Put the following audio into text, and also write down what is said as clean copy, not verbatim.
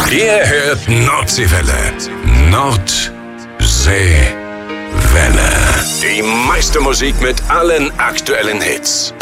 Ihr hört Nordseewelle. Nordseewelle. Die meiste Musik mit allen aktuellen Hits.